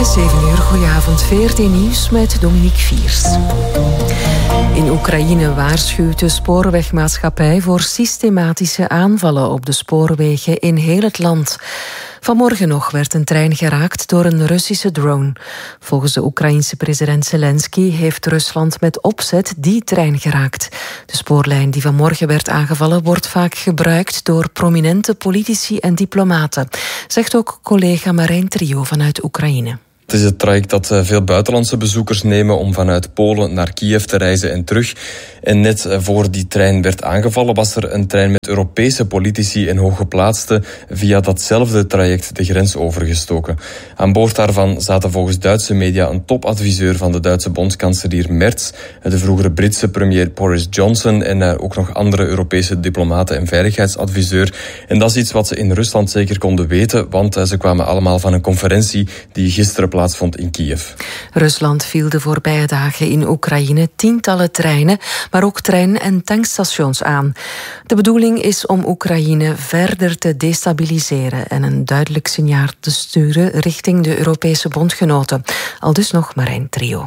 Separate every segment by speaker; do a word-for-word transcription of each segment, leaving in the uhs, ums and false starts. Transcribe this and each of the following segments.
Speaker 1: Het is zeven uur, goedenavond, V R T Nieuws met Dominique Viers. In Oekraïne waarschuwt de spoorwegmaatschappij voor systematische aanvallen op de spoorwegen in heel het land. Vanmorgen nog werd een trein geraakt door een Russische drone. Volgens de Oekraïense president Zelensky heeft Rusland met opzet die trein geraakt. De spoorlijn die vanmorgen werd aangevallen wordt vaak gebruikt door prominente politici en diplomaten, zegt ook collega Marijn Trio vanuit Oekraïne.
Speaker 2: Het is het traject dat veel buitenlandse bezoekers nemen om vanuit Polen naar Kiev te reizen en terug. En net voor die trein werd aangevallen was er een trein met Europese politici en hooggeplaatsten via datzelfde traject de grens overgestoken. Aan boord daarvan zaten volgens Duitse media een topadviseur van de Duitse bondskanselier Merz, de vroegere Britse premier Boris Johnson en ook nog andere Europese diplomaten en veiligheidsadviseur. En dat is iets wat ze in Rusland zeker konden weten, want ze kwamen allemaal van een conferentie die gisteren plaatsvond in Kiev.
Speaker 1: Rusland viel de voorbije dagen in Oekraïne tientallen treinen, maar ook trein- en tankstations aan. De bedoeling is om Oekraïne verder te destabiliseren en een duidelijk signaal te sturen richting de Europese bondgenoten. Aldus nog Marijn Trio.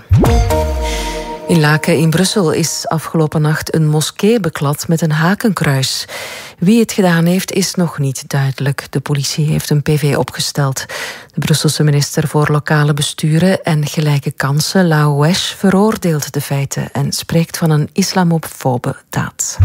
Speaker 1: In Laken in Brussel is afgelopen nacht een moskee beklad met een hakenkruis. Wie het gedaan heeft, is nog niet duidelijk. De politie heeft een P V opgesteld. De Brusselse minister voor lokale besturen en gelijke kansen, Lau Wesch, veroordeelt de feiten en spreekt van een islamofobe daad.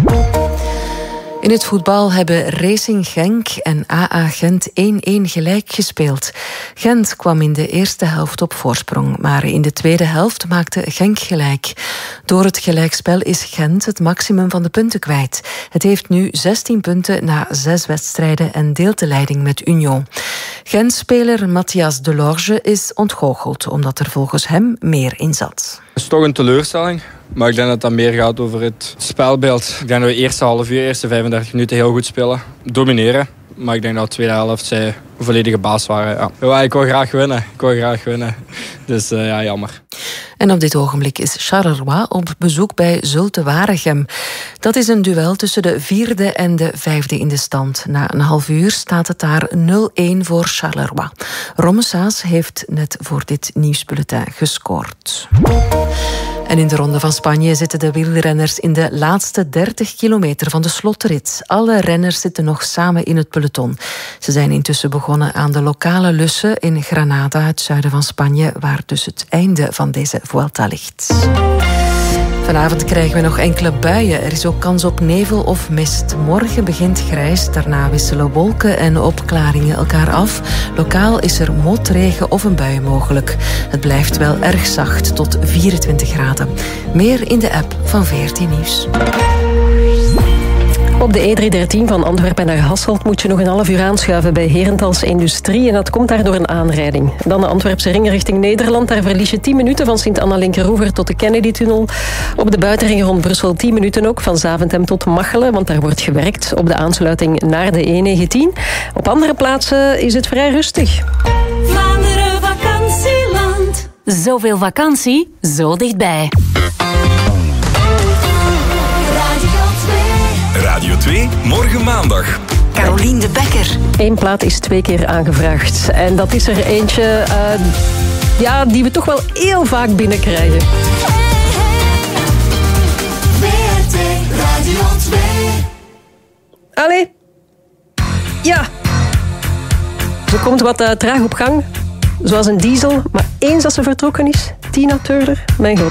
Speaker 1: In het voetbal hebben Racing Genk en A A Gent één-één gelijk gespeeld. Gent kwam in de eerste helft op voorsprong, maar in de tweede helft maakte Genk gelijk. Door het gelijkspel is Gent het maximum van de punten kwijt. Het heeft nu zestien punten na zes wedstrijden en deelt de leiding met Union. Gent-speler Matthias Delorge is ontgoocheld, omdat er volgens hem meer in zat.
Speaker 3: Het is toch een teleurstelling. Maar ik denk dat dat meer gaat over het spelbeeld. Ik denk dat we de eerste half uur, de eerste vijfendertig minuten heel goed spelen. Domineren. Maar ik denk dat de tweede helft zij volledige baas waren. Ja. Ja, ik wil graag winnen. Ik wil graag winnen. Dus uh, ja, jammer.
Speaker 1: En op dit ogenblik is Charleroi op bezoek bij Zulte Waregem. Dat is een duel tussen de vierde en de vijfde in de stand. Na een half uur staat het daar nul-één voor Charleroi. Rommesaas heeft net voor dit nieuwsbulletin gescoord. En in de Ronde van Spanje zitten de wielrenners in de laatste dertig kilometer van de slotrit. Alle renners zitten nog samen in het peloton. Ze zijn intussen begonnen aan de lokale lussen in Granada, het zuiden van Spanje, waar dus het einde van deze Vuelta ligt. Vanavond krijgen we nog enkele buien. Er is ook kans op nevel of mist. Morgen begint grijs, daarna wisselen wolken en opklaringen elkaar af. Lokaal is er motregen of een bui mogelijk. Het blijft wel erg zacht, tot vierentwintig graden. Meer in de app van V R T Nieuws.
Speaker 4: Op de E driehonderddertien van Antwerpen naar Hasselt moet je nog een half uur aanschuiven bij Herentals Industrie en dat komt daar door een aanrijding. Dan de Antwerpse ring richting Nederland, daar verlies je tien minuten van Sint-Anna-Linkeroever tot de Kennedy-tunnel. Op de buitenring rond Brussel tien minuten ook, van Zaventem tot Machelen, want daar wordt gewerkt op de aansluiting naar de E negentien. Op andere plaatsen is het vrij rustig.
Speaker 5: Vlaanderen vakantieland. Zoveel vakantie, zo dichtbij.
Speaker 6: Radio twee, morgen maandag.
Speaker 5: Carolien de Bekker.
Speaker 4: Eén plaat is twee keer aangevraagd. En dat is er eentje uh, ja, die we toch wel heel vaak binnenkrijgen.
Speaker 5: V R T Radio twee.
Speaker 4: Allee. Ja. Ze komt wat uh, traag op gang. Zoals een diesel. Maar eens dat ze vertrokken is, Tina Turner, mijn god.